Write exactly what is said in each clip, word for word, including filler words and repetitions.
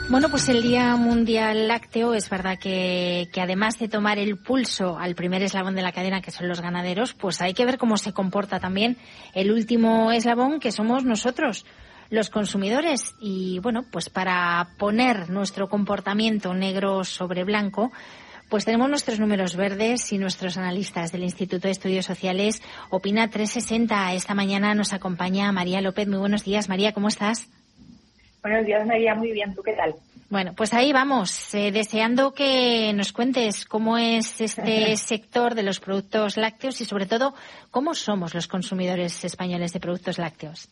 Bueno, pues el Día Mundial Lácteo es verdad que, que además de tomar el pulso al primer eslabón de la cadena, que son los ganaderos, pues hay que ver cómo se comporta también el último eslabón, que somos nosotros, los consumidores. Y bueno, pues para poner nuestro comportamiento negro sobre blanco, pues tenemos nuestros números verdes y nuestros analistas del Instituto de Estudios Sociales Opina trescientos sesenta. Esta mañana nos acompaña María López. Muy buenos días, María, ¿cómo estás? Buenos días, María. Muy bien. ¿Tú qué tal? Bueno, pues ahí vamos, eh, deseando que nos cuentes cómo es este sector de los productos lácteos y, sobre todo, cómo somos los consumidores españoles de productos lácteos.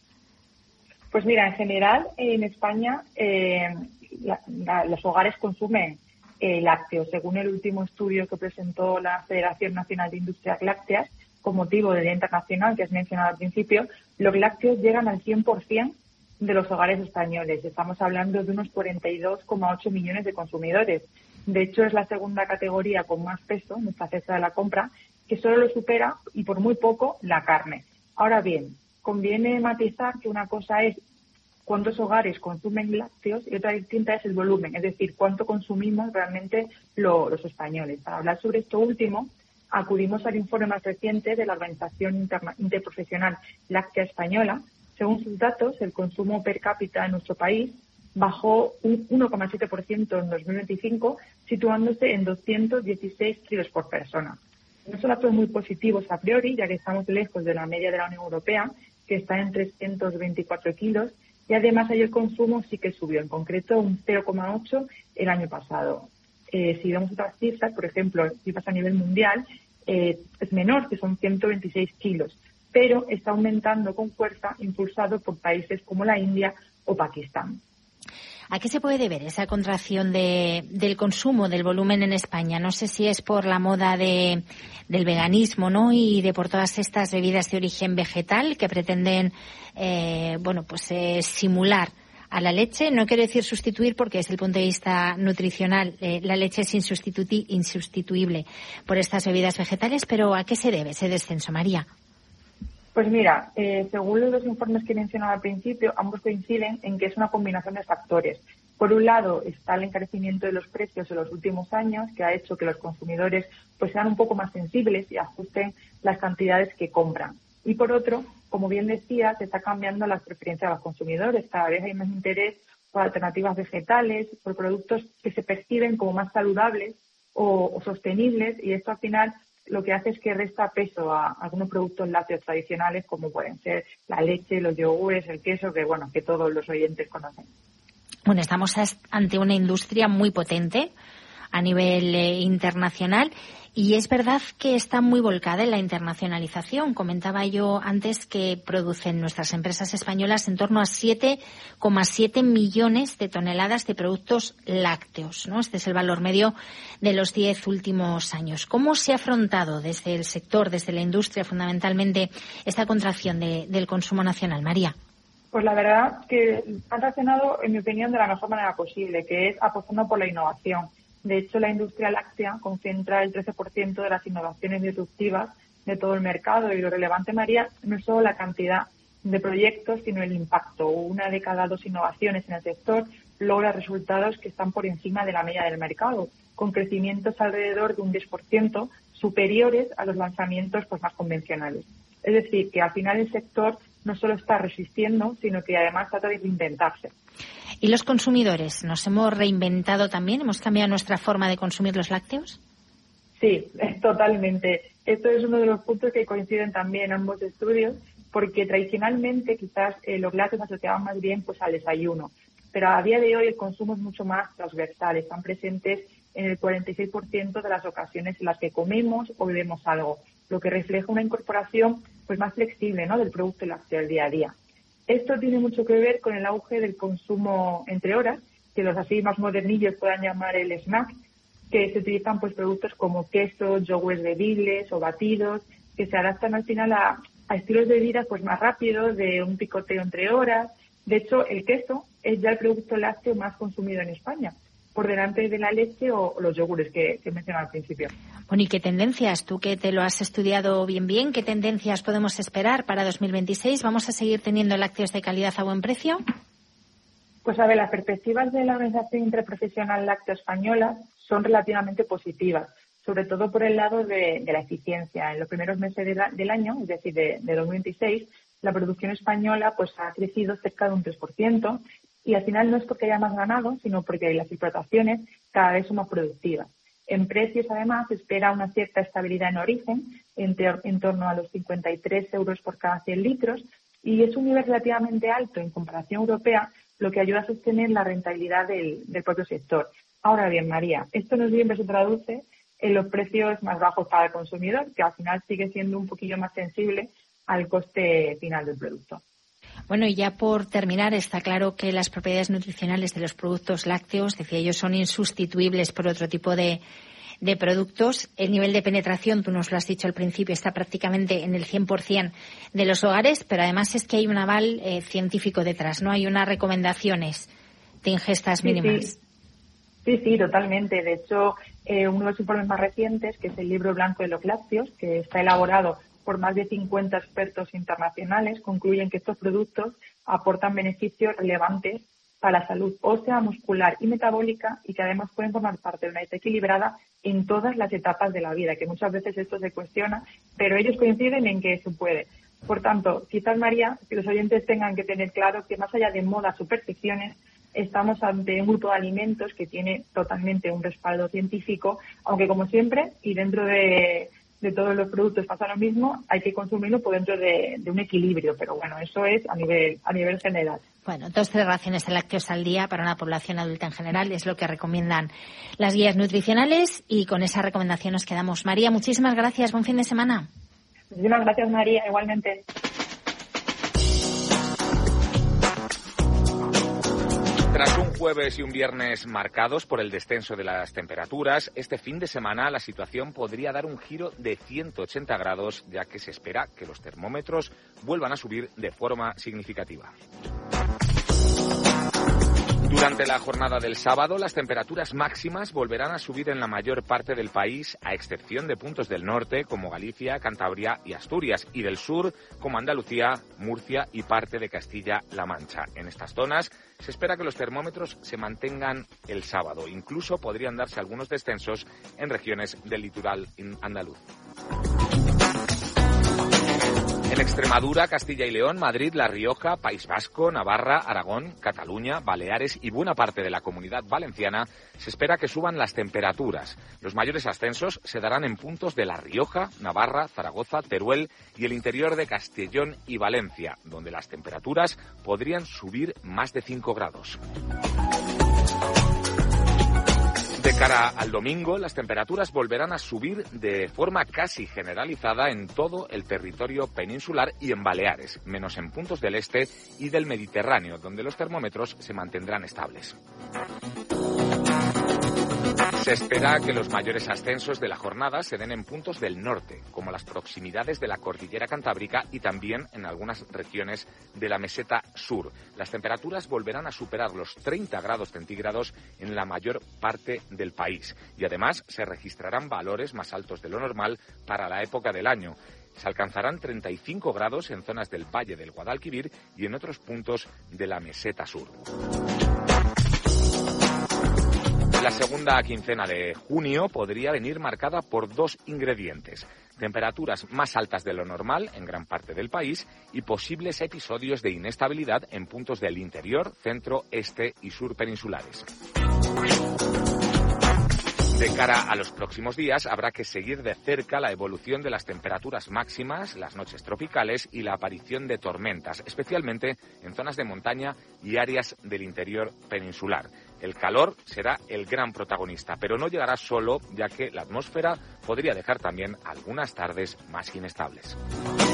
Pues mira, en general, en España eh, la, la, los hogares consumen eh, lácteos. Según el último estudio que presentó la Federación Nacional de Industrias Lácteas, con motivo del Día Internacional que has mencionado al principio, los lácteos llegan al cien por ciento de los hogares españoles. Estamos hablando de unos cuarenta y dos coma ocho millones de consumidores. De hecho, es la segunda categoría con más peso en esta cesta de la compra, que solo lo supera, y por muy poco, la carne. Ahora bien, conviene matizar que una cosa es cuántos hogares consumen lácteos y otra distinta es el volumen, es decir, cuánto consumimos realmente lo, los españoles. Para hablar sobre esto último, acudimos al informe más reciente de la Organización Interna- Interprofesional Láctea Española. Según sus datos, el consumo per cápita en nuestro país bajó un uno coma siete por ciento en dos mil veinticinco, situándose en doscientos dieciséis kilos por persona. No son datos muy positivos a priori, ya que estamos lejos de la media de la Unión Europea, que está en trescientos veinticuatro kilos, y además ahí el consumo sí que subió, en concreto un cero coma ocho el año pasado. Eh, si vemos otras cifras, por ejemplo, cifras a nivel mundial, eh, es menor, que son ciento veintiséis kilos. Pero está aumentando con fuerza, impulsado por países como la India o Pakistán. ¿A qué se puede deber esa contracción de, del consumo, del volumen en España? No sé si es por la moda de, del veganismo, ¿no? Y de por todas estas bebidas de origen vegetal que pretenden, eh, bueno, pues eh, simular a la leche. No quiero decir sustituir, porque desde el punto de vista nutricional eh, la leche es insustitu- insustituible por estas bebidas vegetales, pero ¿a qué se debe ese descenso, María? Pues mira, eh, según los dos informes que he mencionado al principio, ambos coinciden en que es una combinación de factores. Por un lado está el encarecimiento de los precios en los últimos años, que ha hecho que los consumidores pues sean un poco más sensibles y ajusten las cantidades que compran. Y por otro, como bien decía, se está cambiando las preferencias de los consumidores. Cada vez hay más interés por alternativas vegetales, por productos que se perciben como más saludables o, o sostenibles, y esto al final lo que hace es que resta peso a algunos productos lácteos tradicionales, como pueden ser la leche, los yogures, el queso, que bueno, que todos los oyentes conocen. Bueno, estamos ante una industria muy potente a nivel eh, internacional, y es verdad que está muy volcada en la internacionalización. Comentaba yo antes que producen nuestras empresas españolas en torno a siete coma siete millones de toneladas de productos lácteos, ¿no? Este es el valor medio de los diez últimos años. ¿Cómo se ha afrontado desde el sector, desde la industria fundamentalmente, esta contracción de, del consumo nacional, María? Pues la verdad que han reaccionado, en mi opinión, de la mejor manera posible, que es apostando por la innovación. De hecho, la industria láctea concentra el trece por ciento de las innovaciones disruptivas de todo el mercado, y lo relevante, María, no es solo la cantidad de proyectos, sino el impacto. Una de cada dos innovaciones en el sector logra resultados que están por encima de la media del mercado, con crecimientos alrededor de un diez por ciento superiores a los lanzamientos pues, más convencionales. Es decir, que al final el sector no solo está resistiendo, sino que además trata de reinventarse. ¿Y los consumidores? ¿Nos hemos reinventado también? ¿Hemos cambiado nuestra forma de consumir los lácteos? Sí, totalmente. Esto es uno de los puntos que coinciden también en ambos estudios, porque tradicionalmente quizás eh, los lácteos se asociaban más bien pues al desayuno, pero a día de hoy el consumo es mucho más transversal. Están presentes en el cuarenta y seis por ciento de las ocasiones en las que comemos o bebemos algo, lo que refleja una incorporación pues más flexible, ¿no?, del producto lácteo del día a día. Esto tiene mucho que ver con el auge del consumo entre horas, que los así más modernillos puedan llamar el snack, que se utilizan pues productos como quesos, yogures bebibles o batidos, que se adaptan al final a, a estilos de vida pues más rápidos, de un picoteo entre horas. De hecho, el queso es ya el producto lácteo más consumido en España, por delante de la leche o, o los yogures que, que mencionaba al principio. Bueno, ¿y qué tendencias? Tú que te lo has estudiado bien bien, ¿qué tendencias podemos esperar para dos mil veintiséis? ¿Vamos a seguir teniendo lácteos de calidad a buen precio? Pues a ver, las perspectivas de la Organización Interprofesional Lácteo Española son relativamente positivas, sobre todo por el lado de, de la eficiencia. En los primeros meses de la, del año, es decir, de, de dos mil veintiséis, la producción española pues ha crecido cerca de un tres por ciento y al final no es porque haya más ganado, sino porque las explotaciones cada vez son más productivas. En precios, además, se espera una cierta estabilidad en origen, en, te, en torno a los cincuenta y tres euros por cada cien litros, y es un nivel relativamente alto en comparación europea, lo que ayuda a sostener la rentabilidad del, del propio sector. Ahora bien, María, esto no siempre se traduce en los precios más bajos para el consumidor, que al final sigue siendo un poquillo más sensible al coste final del producto. Bueno, y ya por terminar, está claro que las propiedades nutricionales de los productos lácteos, decía yo, son insustituibles por otro tipo de, de productos. El nivel de penetración, tú nos lo has dicho al principio, está prácticamente en el cien por ciento de los hogares, pero además es que hay un aval eh, científico detrás, ¿no? Hay unas recomendaciones de ingestas sí, mínimas. Sí. Sí, sí, totalmente. De hecho, eh, uno de los informes más recientes, que es el Libro Blanco de los Lácteos, que está elaborado por más de cincuenta expertos internacionales, concluyen que estos productos aportan beneficios relevantes para la salud ósea, muscular y metabólica y que además pueden formar parte de una dieta equilibrada en todas las etapas de la vida, que muchas veces esto se cuestiona, pero ellos coinciden en que se puede. Por tanto, quizás, María, que los oyentes tengan que tener claro que más allá de modas o percepciones, estamos ante un grupo de alimentos que tiene totalmente un respaldo científico, aunque como siempre, y dentro de, de todos los productos pasa lo mismo, hay que consumirlo por dentro de, de un equilibrio, pero bueno, eso es a nivel, a nivel general. Bueno, dos, tres raciones de lácteos al día para una población adulta en general es lo que recomiendan las guías nutricionales y con esa recomendación nos quedamos. María, muchísimas gracias, buen fin de semana. Muchísimas gracias, María, igualmente. Tras un jueves y un viernes marcados por el descenso de las temperaturas, este fin de semana la situación podría dar un giro de ciento ochenta grados, ya que se espera que los termómetros vuelvan a subir de forma significativa. Durante la jornada del sábado, las temperaturas máximas volverán a subir en la mayor parte del país, a excepción de puntos del norte, como Galicia, Cantabria y Asturias, y del sur, como Andalucía, Murcia y parte de Castilla-La Mancha. En estas zonas se espera que los termómetros se mantengan el sábado. Incluso podrían darse algunos descensos en regiones del litoral andaluz. En Extremadura, Castilla y León, Madrid, La Rioja, País Vasco, Navarra, Aragón, Cataluña, Baleares y buena parte de la Comunidad Valenciana se espera que suban las temperaturas. Los mayores ascensos se darán en puntos de La Rioja, Navarra, Zaragoza, Teruel y el interior de Castellón y Valencia, donde las temperaturas podrían subir más de cinco grados. De cara al domingo, las temperaturas volverán a subir de forma casi generalizada en todo el territorio peninsular y en Baleares, menos en puntos del este y del Mediterráneo, donde los termómetros se mantendrán estables. Se espera que los mayores ascensos de la jornada se den en puntos del norte, como las proximidades de la cordillera cantábrica y también en algunas regiones de la meseta sur. Las temperaturas volverán a superar los treinta grados centígrados en la mayor parte del país y además se registrarán valores más altos de lo normal para la época del año. Se alcanzarán treinta y cinco grados en zonas del Valle del Guadalquivir y en otros puntos de la meseta sur. La segunda quincena de junio podría venir marcada por dos ingredientes: temperaturas más altas de lo normal en gran parte del país y posibles episodios de inestabilidad en puntos del interior, centro, este y sur peninsulares. De cara a los próximos días, habrá que seguir de cerca la evolución de las temperaturas máximas, las noches tropicales y la aparición de tormentas, especialmente en zonas de montaña y áreas del interior peninsular. El calor será el gran protagonista, pero no llegará solo, ya que la atmósfera podría dejar también algunas tardes más inestables.